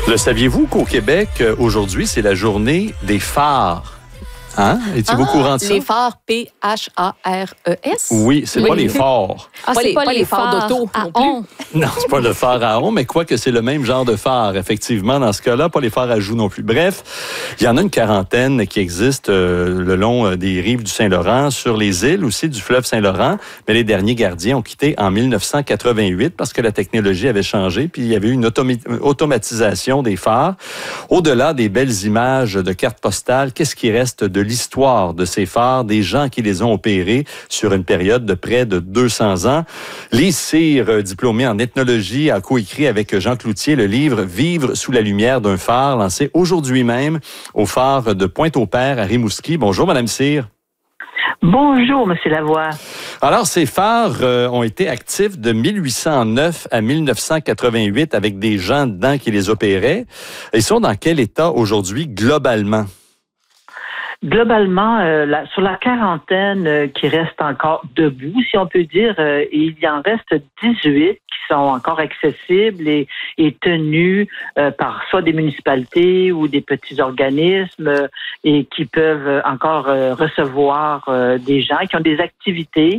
Le saviez-vous qu'au Québec, aujourd'hui, c'est la journée des phares? Hein? Étiez-vous au courant de ça? Les phares P-H-A-R-E-S? Oui, c'est pas les phares. C'est pas les phares d'auto non plus. Non, c'est pas le phare à on, mais quoique c'est le même genre de phare, effectivement, dans ce cas-là, pas les phares à joue non plus. Bref, il y en a une quarantaine qui existent le long des rives du Saint-Laurent, sur les îles aussi du fleuve Saint-Laurent, mais les derniers gardiens ont quitté en 1988 parce que la technologie avait changé, puis il y avait eu une automatisation des phares. Au-delà des belles images de cartes postales, qu'est-ce qui reste de l'histoire de ces phares, des gens qui les ont opérés sur une période de près de 200 ans? Lise Cyr, diplômée en ethnologie, a coécrit avec Jean Cloutier le livre « Vivre sous la lumière d'un phare », lancé aujourd'hui même au phare de Pointe-au-Père à Rimouski. Bonjour, Madame Cyr. Bonjour, Monsieur Lavoie. Alors, ces phares ont été actifs de 1809 à 1988 avec des gens dedans qui les opéraient. Ils sont dans quel état aujourd'hui, globalement? Globalement, sur la quarantaine qui reste encore debout, si on peut dire, il y en reste 18 qui sont encore accessibles et tenus par soit des municipalités ou des petits organismes et qui peuvent encore recevoir des gens qui ont des activités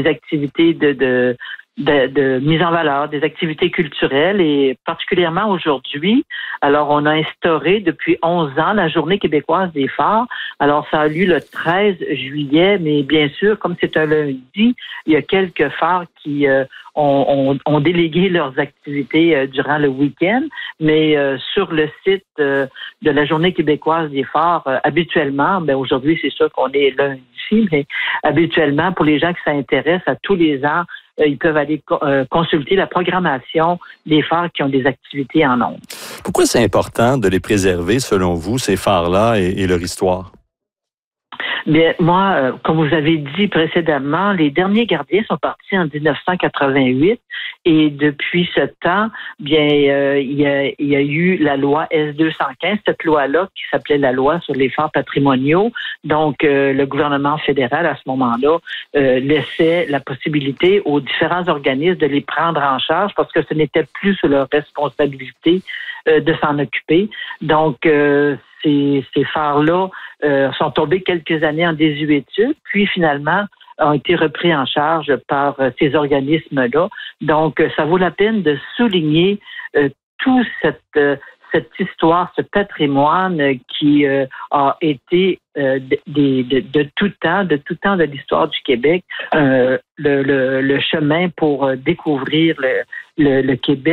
de mise en valeur, des activités culturelles et particulièrement aujourd'hui. Alors, on a instauré depuis 11 ans la Journée québécoise des phares. Alors, ça a lieu le 13 juillet, mais bien sûr, comme c'est un lundi, il y a quelques phares qui ont délégué leurs activités durant le week-end, mais sur le site de la Journée québécoise des phares, habituellement, aujourd'hui, c'est sûr qu'on est lundi, mais habituellement, pour les gens qui s'intéressent à tous les ans, ils peuvent aller consulter la programmation des phares qui ont des activités en ondes. Pourquoi c'est important de les préserver, selon vous, ces phares-là et leur histoire? Bien, moi, comme vous avez dit précédemment, les derniers gardiens sont partis en 1988 et depuis ce temps, bien, il y a eu la loi S-215, cette loi-là qui s'appelait la loi sur les phares patrimoniaux. Donc, le gouvernement fédéral, à ce moment-là, laissait la possibilité aux différents organismes de les prendre en charge parce que ce n'était plus sous leur responsabilité de s'en occuper. Donc, ces phares-là sont tombés quelques années en désuétude, puis finalement ont été repris en charge par ces organismes-là. Donc, ça vaut la peine de souligner toute cette histoire, ce patrimoine qui a été de tout temps de l'histoire du Québec, le chemin pour découvrir le Québec.